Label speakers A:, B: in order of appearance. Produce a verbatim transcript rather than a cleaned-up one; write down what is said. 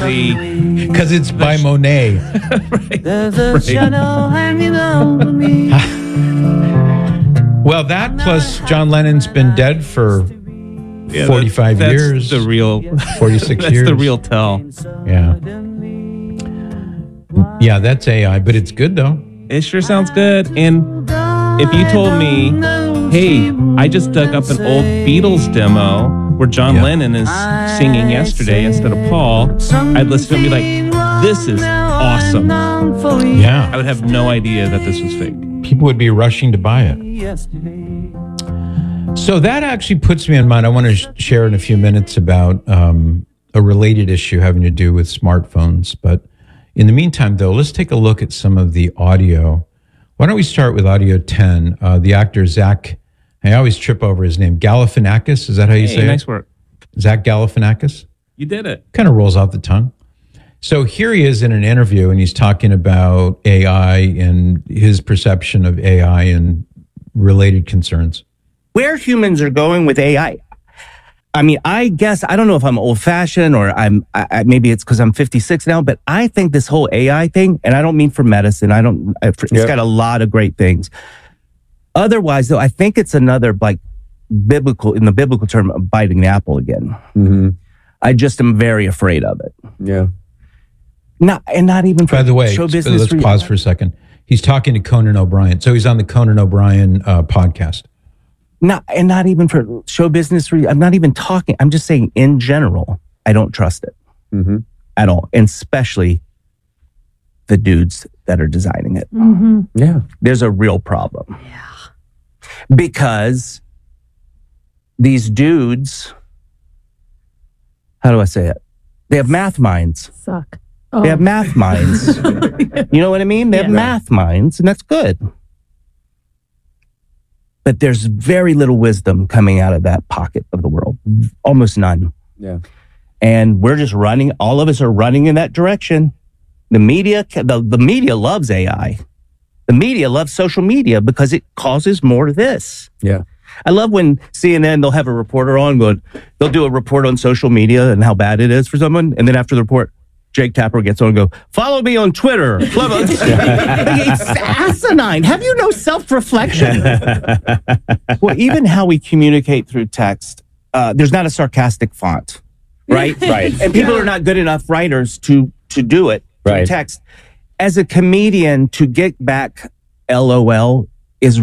A: the
B: because it's by Monet.
A: right.
C: There's a
A: Right.
C: shadow hanging over me.
B: Well, that plus John Lennon's been dead for
A: Yeah,
B: forty-five
A: that's,
B: years.
A: That's the real.
B: forty-six
A: that's
B: years.
A: the real tell.
B: Yeah. Yeah, that's A I, but it's good though.
A: It sure sounds good. And if you told me, hey, I just dug up an old Beatles demo where John
B: Yeah.
A: Lennon is singing Yesterday instead of Paul, I'd listen to it and be like, this is awesome. I
B: Yeah.
A: would have no idea that this was fake.
B: People would be rushing to buy it. So that actually puts me in mind. I want to sh- share in a few minutes about um, a related issue having to do with smartphones. But in the meantime, though, let's take a look at some of the audio. Why don't we start with audio ten? Uh, the actor Zach, I always trip over his name, Galifianakis. Is that how you
A: Hey,
B: say
A: nice
B: it?
A: work.
B: Zach Galifianakis?
A: You did it.
B: Kind of rolls off the tongue. So here he is in an interview, and he's talking about A I and his perception of A I and related concerns.
D: Where humans are going with A I. I mean, I guess, I don't know if I'm old fashioned or I'm, I, I, maybe it's because I'm fifty-six now, but I think this whole A I thing, and I don't mean for medicine, I don't, it's
E: Yep.
D: got a lot of great things. Otherwise, though, I think it's another like biblical, in the biblical term, of biting the apple again.
E: Mm-hmm.
D: I just am very afraid of it.
E: Yeah.
D: Not, and not even for
B: By the way,
D: show
B: let's
D: business.
B: let's
D: re-
B: pause for a second. He's talking to Conan O'Brien. So he's on the Conan O'Brien uh, podcast.
D: Not, and not even for show business. Re- I'm not even talking. I'm just saying in general, I don't trust it
E: Mm-hmm.
D: at all. And especially the dudes that are designing it.
F: Mm-hmm.
E: Yeah.
D: There's a real problem. Yeah. Because these dudes, how do I say it? They have math minds.
F: Suck. Oh.
D: They have math minds. You know what I mean? They have
F: Yeah.
D: math minds, and that's good. But there's very little wisdom coming out of that pocket of the world. Almost none.
E: Yeah.
D: And we're just running, all of us are running in that direction. The media, the, the media loves A I. The media loves social media because it causes more of this.
E: Yeah.
D: I love when C N N, they'll have a reporter on going, they'll do a report on social media and how bad it is for someone. And then after the report, Jake Tapper gets on and go, follow me on Twitter. Blah, blah. It's asinine. Have you no self-reflection? Well, even how we communicate through text, uh, there's not a sarcastic font, right?
E: Right.
D: And people are not good enough writers to to do it through
E: Right.
D: text. As a comedian, to get back LOL